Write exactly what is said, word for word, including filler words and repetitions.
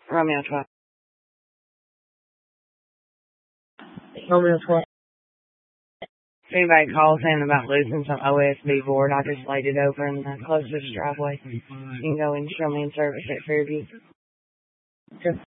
Romeo twelve. Romeo twelve. If anybody calls in about losing some O S B board, I just laid it over in the closest driveway. You can go and show me in service at Fairview. Okay.